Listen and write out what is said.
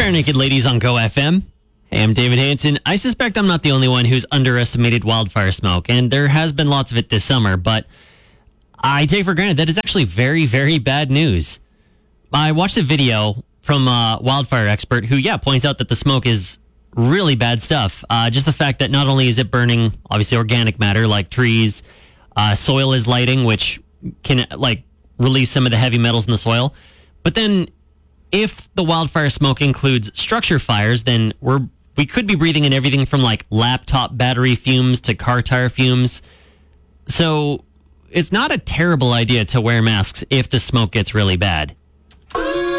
Bare Naked Ladies on Go FM. Hey, I'm David Hanson. I suspect I'm not the only one who's underestimated wildfire smoke, and there has been lots of it this summer, but I take for granted that it's actually very, very bad news. I watched a video from a wildfire expert who, points out that the smoke is really bad stuff. Just the fact that not only is it burning, obviously, organic matter like trees, soil is lighting, which can, release some of the heavy metals in the soil. But then if the wildfire smoke includes structure fires, then we could be breathing in everything from laptop battery fumes to car tire fumes. So it's not a terrible idea to wear masks if the smoke gets really bad.